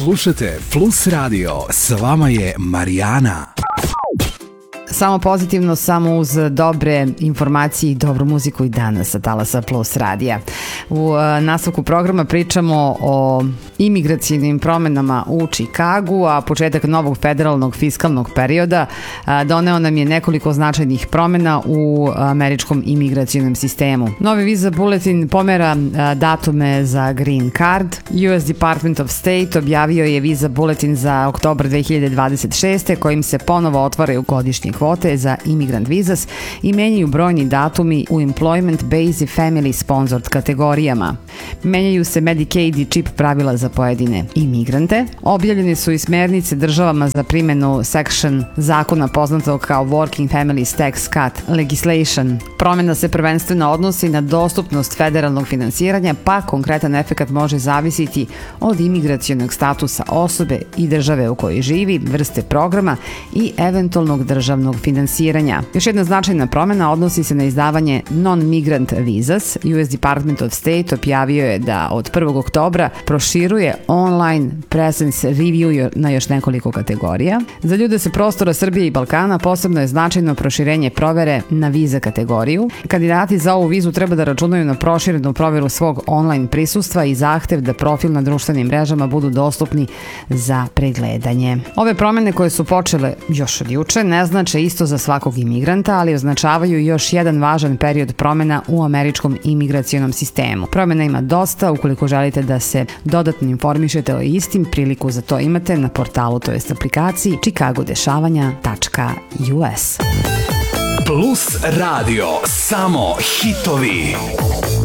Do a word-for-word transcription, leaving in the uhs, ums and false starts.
Slušajte Plus Radio, s vama je Marijana. Samo pozitivno, samo uz dobre informacije i dobru muziku i danas sa Talasa Plus radija. U nastavku programa pričamo o imigracijnim promenama u Čikagu, a početak novog federalnog fiskalnog perioda doneo nam je nekoliko značajnih promena u američkom imigracijnom sistemu. Novi Visa Bulletin pomera datume za Green Card. U S Department of State objavio je Visa Bulletin za oktobar dve hiljade dvadeset šeste kojim se ponovo otvaraju godišnje kvote za Immigrant Visas i menjaju brojni datumi u Employment Base i Family Sponsored kategorijama. Menjaju se Medicaid i čip pravila za pojedine imigrante. Objavljene su i smernice državama za primjenu Section zakona poznatog kao Working Families Tax Cut Legislation. Promjena se prvenstveno odnosi na dostupnost federalnog finansiranja, pa konkretan efekat može zavisiti od imigracionog statusa osobe i države u kojoj živi, vrste programa i eventualnog državnog finansiranja. Još jedna značajna promjena odnosi se na izdavanje non-migrant visas. U S Department of State objavio je da od prvog oktobra proširuje online presence review na još nekoliko kategorija. Za ljude sa prostora Srbije i Balkana posebno je značajno proširenje provere na viza kategoriju. Kandidati za ovu vizu treba da računaju na proširenu proveru svog online prisustva i zahtev da profil na društvenim mrežama budu dostupni za pregledanje. Ove promjene koje su počele još od juče ne znače isto za svakog imigranta, ali označavaju još jedan važan period promjena u američkom imigracionom sistemu. Promjena ima dosta, ukoliko želite da se dodatno informišete o istim, priliku za to imate na portalu, to jest aplikaciji chicagodešavanja tačka u s. Plus Radio, samo hitovi.